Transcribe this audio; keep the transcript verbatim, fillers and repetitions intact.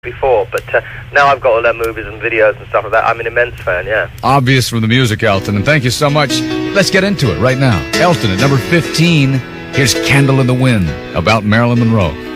before, but uh, now I've got all their movies and videos and stuff like that. I'm an immense fan, yeah. Obvious from the music, Elton, and thank you so much. Let's get into it right now. Elton at number fifteen, here's Candle in the Wind about Marilyn Monroe.